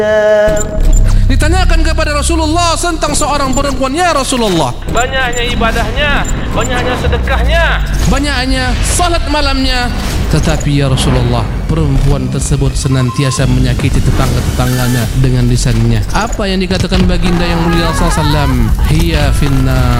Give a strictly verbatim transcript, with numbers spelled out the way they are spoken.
Ditanyakan kepada Rasulullah tentang seorang perempuan, ya Rasulullah, banyaknya ibadahnya, banyaknya sedekahnya, banyaknya salat malamnya, tetapi ya Rasulullah, perempuan tersebut senantiasa menyakiti tetangga-tetangganya dengan lisannya. Apa yang dikatakan baginda yang mulia sallallahu alaihi wasallam? Hiya finnar.